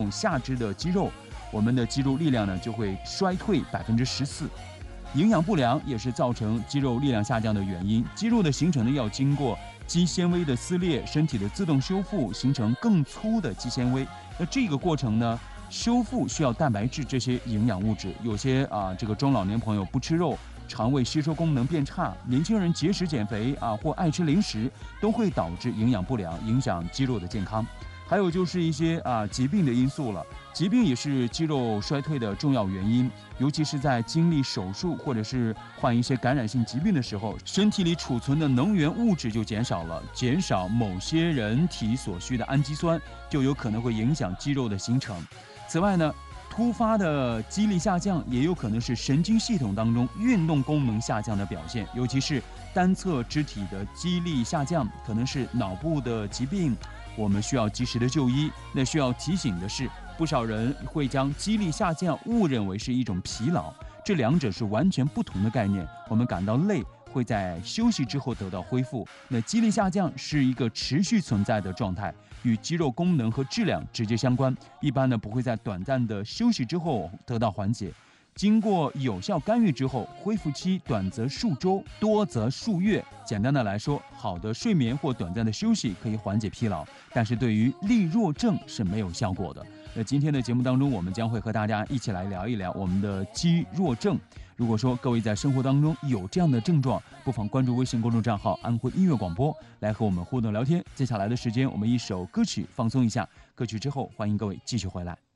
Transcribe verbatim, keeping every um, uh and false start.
下肢的肌肉，我们的肌肉力量呢就会衰退百分之十四。营养不良也是造成肌肉力量下降的原因。肌肉的形成呢，要经过肌纤维的撕裂，身体的自动修复，形成更粗的肌纤维。那这个过程呢，修复需要蛋白质这些营养物质。有些啊，这个中老年朋友不吃肉，肠胃吸收功能变差；年轻人节食减肥啊，或爱吃零食，都会导致营养不良，影响肌肉的健康。还有就是一些啊疾病的因素了，疾病也是肌肉衰退的重要原因，尤其是在经历手术或者是患一些感染性疾病的时候，身体里储存的能源物质就减少了，减少某些人体所需的氨基酸，就有可能会影响肌肉的形成。此外呢，突发的肌力下降也有可能是神经系统当中运动功能下降的表现，尤其是单侧肢体的肌力下降，可能是脑部的疾病，我们需要及时的就医。那需要提醒的是，不少人会将肌力下降误认为是一种疲劳，这两者是完全不同的概念。我们感到累会在休息之后得到恢复，那肌力下降是一个持续存在的状态，与肌肉功能和质量直接相关，一般呢不会在短暂的休息之后得到缓解。经过有效干预之后，恢复期短则数周，多则数月。简单的来说，好的睡眠或短暂的休息可以缓解疲劳，但是对于力弱症是没有效果的。那今天的节目当中，我们将会和大家一起来聊一聊我们的肌弱症。如果说各位在生活当中有这样的症状，不妨关注微信公众账号安徽音乐广播，来和我们互动聊天。接下来的时间，我们一首歌曲放松一下，歌曲之后欢迎各位继续回来。